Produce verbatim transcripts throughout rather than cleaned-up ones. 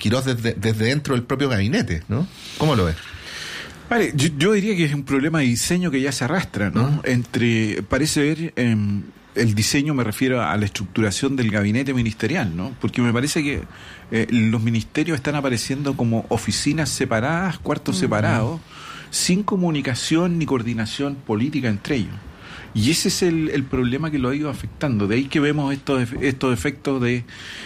Quirós desde, desde dentro del propio gabinete, ¿no? ¿Cómo lo ves? Vale, yo, yo diría que es un problema de diseño que ya se arrastra, ¿no? Uh-huh. Entre, parece ver, eh, el diseño me refiero a la estructuración del gabinete ministerial, ¿no? Porque me parece que eh, los ministerios están apareciendo como oficinas separadas, cuartos uh-huh. separados, sin comunicación ni coordinación política entre ellos. Y ese es el, el problema que lo ha ido afectando. De ahí que vemos estos, estos efectos de,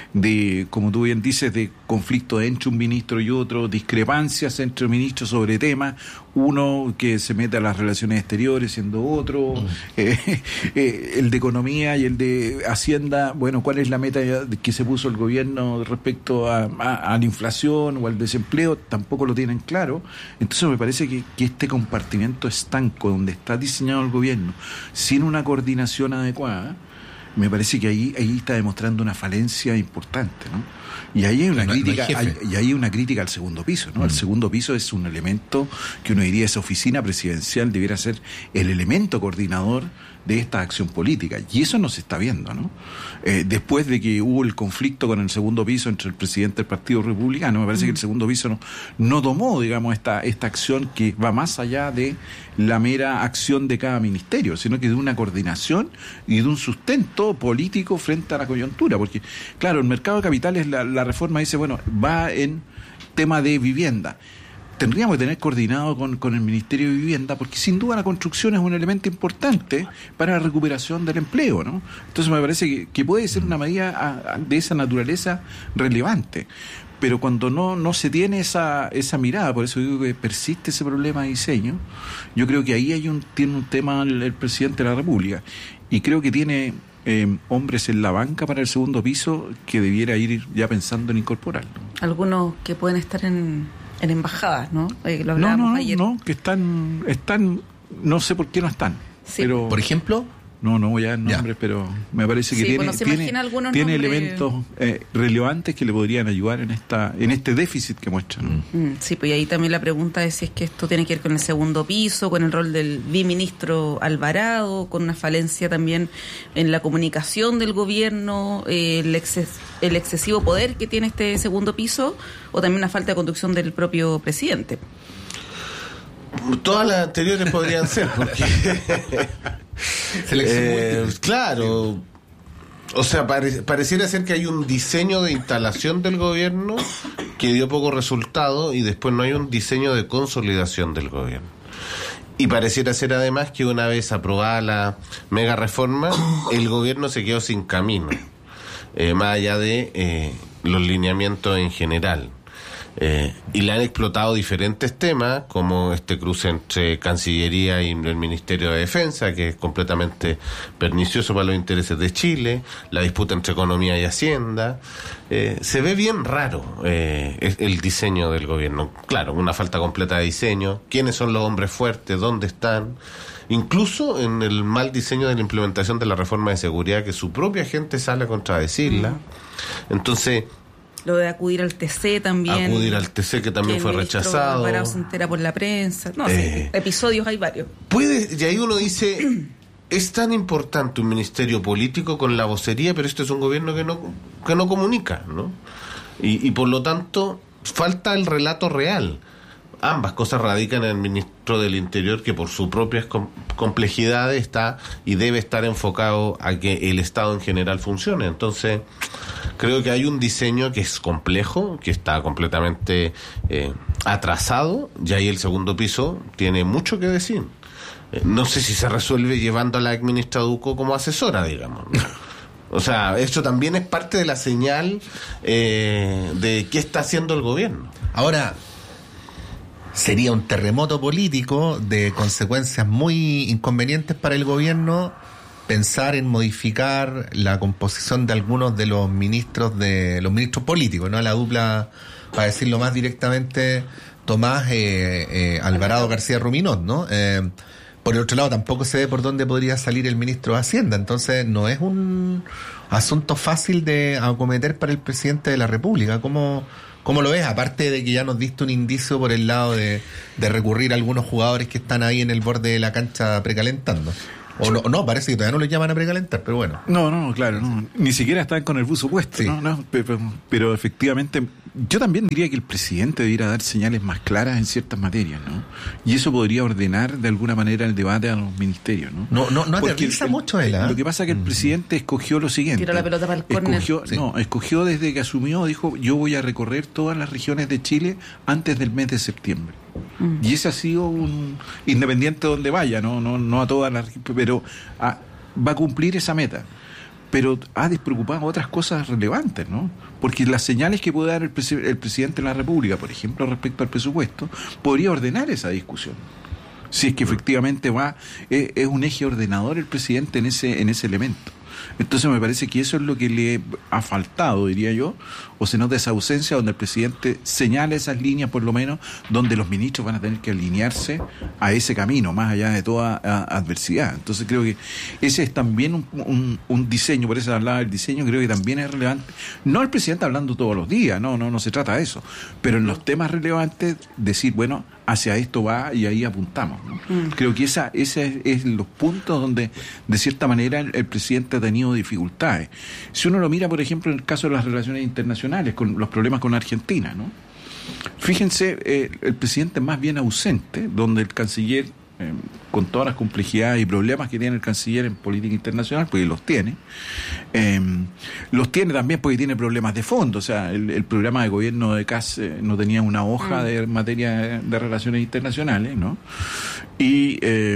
de, como tú bien dices, de conflicto entre un ministro y otro, discrepancias entre ministros sobre temas, uno que se mete a las relaciones exteriores siendo otro, mm. eh, eh, el de economía y el de Hacienda, bueno, ¿cuál es la meta que se puso el gobierno respecto a, a, a la inflación o al desempleo? Tampoco lo tienen claro. Entonces me parece que, que este compartimento estanco donde está diseñado el gobierno sin una coordinación adecuada, me parece que ahí, ahí está demostrando una falencia importante, ¿no? Y ahí hay una no, crítica, no hay hay, y ahí hay una crítica al segundo piso, ¿no? Mm. El segundo piso es un elemento que uno diría, esa oficina presidencial debiera ser el elemento coordinador de esta acción política, y eso no se está viendo, ¿no? Eh, después de que hubo el conflicto con el segundo piso entre el presidente del Partido Republicano, me parece mm. que el segundo piso no, no tomó, digamos, esta, esta acción que va más allá de la mera acción de cada ministerio, sino que de una coordinación y de un sustento político frente a la coyuntura, porque, claro, el mercado de capitales, la, la reforma dice, bueno, va en tema de vivienda. Tendríamos que tener coordinado con, con el Ministerio de Vivienda, porque sin duda la construcción es un elemento importante para la recuperación del empleo, ¿no? Entonces me parece que, que puede ser una medida a, a, de esa naturaleza relevante, pero cuando no, no se tiene esa, esa mirada, por eso digo que persiste ese problema de diseño, yo creo que ahí hay un, tiene un tema el, el presidente de la República, y creo que tiene eh, hombres en la banca para el segundo piso que debiera ir ya pensando en incorporarlo. Algunos que pueden estar en... en embajadas, ¿no? Eh, lo no, no, ayer. no, que están, están, no sé por qué no están. Sí. Pero, por ejemplo, no, no voy a dar nombres, ya. Pero me parece que sí, tiene, tiene, tiene elementos eh, relevantes que le podrían ayudar en esta, en este déficit que muestran. Mm, sí, pues y ahí también la pregunta es si es que esto tiene que ver con el segundo piso, con el rol del biministro Alvarado, con una falencia también en la comunicación del gobierno, eh, el, exces, el excesivo poder que tiene este segundo piso, o también una falta de conducción del propio presidente. Todas las anteriores podrían ser, porque eh, claro, o sea, pare, pareciera ser que hay un diseño de instalación del gobierno que dio poco resultado, y después no hay un diseño de consolidación del gobierno. Y pareciera ser además que una vez aprobada la mega reforma, el gobierno se quedó sin camino, eh, más allá de eh, los lineamientos en general. Eh, y le han explotado diferentes temas, como este cruce entre Cancillería y el Ministerio de Defensa, que es completamente pernicioso para los intereses de Chile, la disputa entre Economía y Hacienda. Eh, se ve bien raro eh, el diseño del gobierno. Claro, una falta completa de diseño. ¿Quiénes son los hombres fuertes? ¿Dónde están? Incluso en el mal diseño de la implementación de la reforma de seguridad, que su propia gente sale a contradecirla. Entonces, lo de acudir al T C también. Acudir al T C, que también que fue rechazado. Alvarado se entera por la prensa. No, eh, sí, episodios hay varios. Puede, y ahí uno dice, es tan importante un ministerio político con la vocería, pero este es un gobierno que no, que no comunica, ¿no? Y, y por lo tanto, falta el relato real. Ambas cosas radican en el ministro del Interior, que por sus propias com- complejidades está y debe estar enfocado a que el Estado en general funcione. Entonces, creo que hay un diseño que es complejo, que está completamente eh, atrasado, y ahí el segundo piso tiene mucho que decir. Eh, no sé si se resuelve llevando a la exministra Ducó como asesora, digamos, ¿no? O sea, esto también es parte de la señal eh, de qué está haciendo el gobierno. Ahora, sería un terremoto político de consecuencias muy inconvenientes para el gobierno pensar en modificar la composición de algunos de los ministros de los ministros políticos, ¿no? La dupla, para decirlo más directamente, Tomás eh, eh, Alvarado García Ruminot, ¿no? Eh, por el otro lado, tampoco se ve por dónde podría salir el ministro de Hacienda, entonces no es un asunto fácil de acometer para el presidente de la República. ¿Cómo ¿Cómo lo ves? Aparte de que ya nos diste un indicio por el lado de, de recurrir a algunos jugadores que están ahí en el borde de la cancha precalentando. O no, no, parece que todavía no lo llaman a precalentar, pero bueno. No, no, claro, no. Ni siquiera están con el buzo puesto, Sí. ¿no? No, pero, pero efectivamente, yo también diría que el presidente debiera dar señales más claras en ciertas materias, ¿no? Y eso podría ordenar de alguna manera el debate a los ministerios, ¿no? No, no, no Porque aterriza el- mucho él, ¿ah? Lo que pasa es que el presidente escogió lo siguiente. Tiró la pelota para el córner. Escogió, Sí. No, escogió desde que asumió, dijo, yo voy a recorrer todas las regiones de Chile antes del mes de septiembre. Mm. Y ese ha sido un independiente de donde vaya, no, no, no a todas las, pero a- va a cumplir esa meta. Pero ha despreocupado otras cosas relevantes, ¿no? Porque las señales que puede dar el, presi- el presidente de la República, por ejemplo, respecto al presupuesto, podría ordenar esa discusión. Si es que efectivamente va, es, es un eje ordenador el presidente en ese, en ese elemento. Entonces me parece que eso es lo que le ha faltado, diría yo, o se nota esa ausencia donde el presidente señala esas líneas, por lo menos, donde los ministros van a tener que alinearse a ese camino, más allá de toda a, adversidad. Entonces creo que ese es también un, un, un diseño, por eso hablaba del diseño, creo que también es relevante. No el presidente hablando todos los días, no, no, no se trata de eso, pero en los temas relevantes decir, bueno, hacia esto va y ahí apuntamos, ¿no? Mm. Creo que esa, ese es, es los puntos donde de cierta manera el, el presidente ha tenido dificultades. Si uno lo mira, por ejemplo, en el caso de las relaciones internacionales, con los problemas con Argentina, ¿no? Fíjense, eh, el presidente más bien ausente, donde el canciller, eh, con todas las complejidades y problemas que tiene el canciller en política internacional, porque los tiene, eh, los tiene también porque tiene problemas de fondo. O sea, el, el programa de gobierno de Kast eh, no tenía una hoja mm. de materia de, de relaciones internacionales, ¿no? Y... Eh,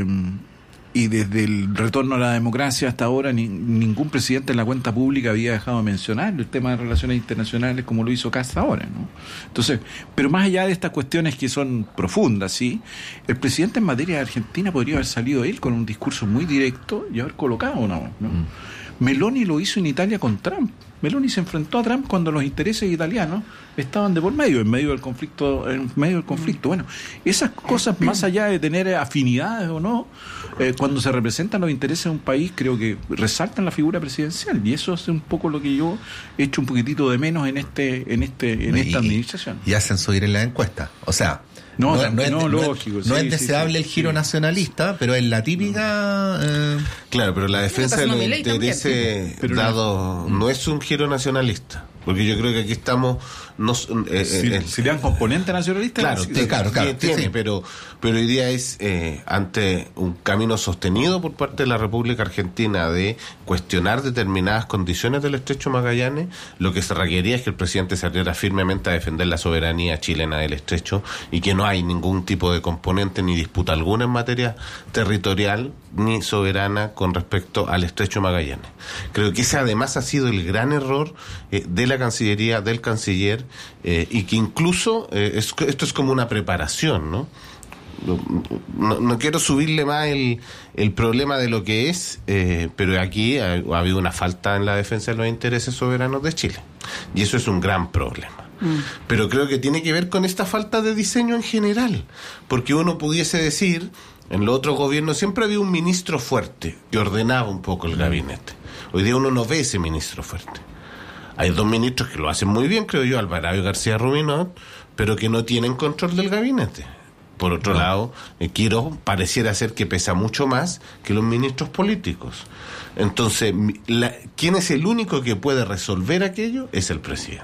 Y desde el retorno a la democracia hasta ahora ni, ningún presidente en la cuenta pública había dejado de mencionar el tema de relaciones internacionales como lo hizo Kast ahora, ¿no? Entonces, pero más allá de estas cuestiones que son profundas, ¿sí? El presidente en materia de Argentina podría haber salido él con un discurso muy directo y haber colocado una voz, ¿no? Mm. Meloni lo hizo en Italia con Trump. Meloni se enfrentó a Trump cuando los intereses italianos estaban de por medio, en medio del conflicto, en medio del conflicto. Bueno, esas cosas, más allá de tener afinidades o no, eh, cuando se representan los intereses de un país, creo que resaltan la figura presidencial, y eso es un poco lo que yo he hecho un poquitito de menos en este, en este, en esta y, administración. Y hacen subir en la encuesta. O sea, No, no, no, no, es, no, no, lógico, no sí, es deseable sí, sí, el giro sí. nacionalista, pero es la típica... Eh, Claro, pero la defensa de los intereses dado no es un giro nacionalista. Porque yo creo que aquí estamos... No, eh, si, eh, si le dan componente nacionalista... Claro, sí, te, claro, claro, tiene, sí, sí. pero pero hoy día es eh, ante un camino sostenido por parte de la República Argentina de cuestionar determinadas condiciones del Estrecho Magallanes, lo que se requería es que el presidente saliera firmemente a defender la soberanía chilena del Estrecho y que no hay ningún tipo de componente ni disputa alguna en materia territorial ni soberana con respecto al Estrecho Magallanes. Creo que ese además ha sido el gran error eh, de la Cancillería, del canciller, eh, y que incluso eh, es, esto es como una preparación, ¿no? No, no, no quiero subirle más el, el problema de lo que es, eh, pero aquí ha, ha habido una falta en la defensa de los intereses soberanos de Chile, y eso es un gran problema. Mm. Pero creo que tiene que ver con esta falta de diseño en general, porque uno pudiese decir, en los otros gobiernos siempre había un ministro fuerte que ordenaba un poco el gabinete. Hoy día uno no ve ese ministro fuerte. Hay dos ministros que lo hacen muy bien, creo yo, Alvarado y García Ruminot, pero que no tienen control del gabinete. Por otro no. lado, eh, Quirós pareciera ser que pesa mucho más que los ministros políticos. Entonces, la, ¿quién es el único que puede resolver aquello? Es el presidente.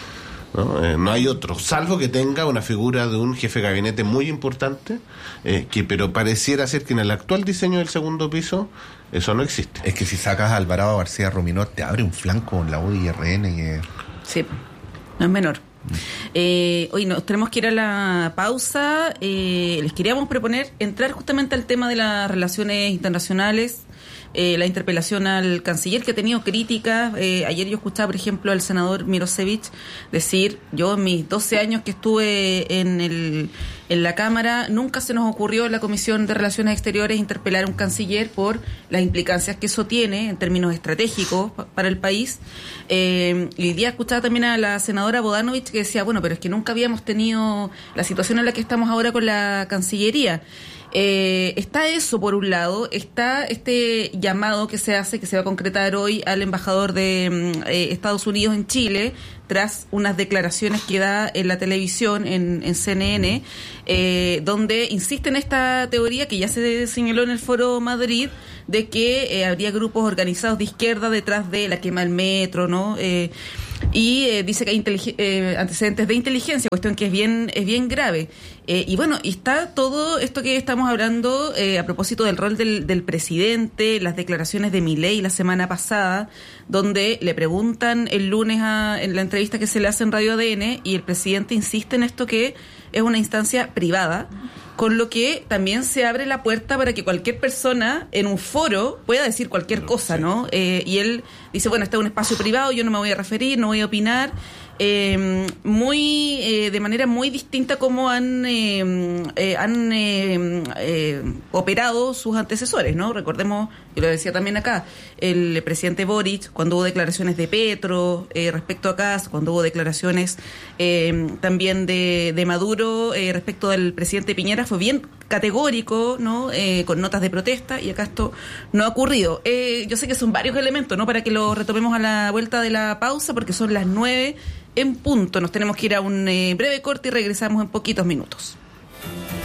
¿No? Eh, no hay otro, salvo que tenga una figura de un jefe de gabinete muy importante, eh, que pero pareciera ser que en el actual diseño del segundo piso eso no existe. Es que si sacas a Alvarado García Ruminot te abre un flanco con la U D I R N que... Sí, no es menor. Eh, hoy nos tenemos que ir a la pausa. Eh, les queríamos proponer entrar justamente al tema de las relaciones internacionales. Eh, la interpelación al canciller, que ha tenido críticas. Eh, ayer yo escuchaba, por ejemplo, al senador Mirosevich decir, yo en mis doce años que estuve en el en la Cámara, nunca se nos ocurrió en la Comisión de Relaciones Exteriores interpelar a un canciller por las implicancias que eso tiene en términos estratégicos pa- para el país. Eh, y hoy día escuchaba también a la senadora Bodanovich que decía, bueno, pero es que nunca habíamos tenido la situación en la que estamos ahora con la Cancillería. Eh, está eso por un lado, está este llamado que se hace, que se va a concretar hoy al embajador de eh, Estados Unidos en Chile, tras unas declaraciones que da en la televisión, en, en C N N, eh, donde insiste en esta teoría que ya se señaló en el Foro Madrid, de que eh, habría grupos organizados de izquierda detrás de la quema del metro, ¿no? Eh, y eh, dice que hay intelig- eh, antecedentes de inteligencia, cuestión que es bien es bien grave. Eh, y bueno, y está todo esto que estamos hablando eh, a propósito del rol del, del presidente, las declaraciones de Milei la semana pasada, donde le preguntan el lunes a, en la entrevista que se le hace en Radio A D N, y el presidente insiste en esto que es una instancia privada, con lo que también se abre la puerta para que cualquier persona en un foro pueda decir cualquier cosa, ¿no? Eh, y él dice, bueno, este es un espacio privado, yo no me voy a referir, no voy a opinar. Eh, muy eh, de manera muy distinta como han eh, eh, han eh, eh, operado sus antecesores, ¿no? Recordemos, yo lo decía también acá, el presidente Boric, cuando hubo declaraciones de Petro eh, respecto a Kast, cuando hubo declaraciones eh, también de, de Maduro eh, respecto del presidente Piñera, fue bien categórico, ¿no? Eh, con notas de protesta, y acá esto no ha ocurrido. Eh, yo sé que son varios elementos, ¿no? Para que lo retomemos a la vuelta de la pausa, porque son las nueve en punto. Nos tenemos que ir a un eh, breve corte y regresamos en poquitos minutos.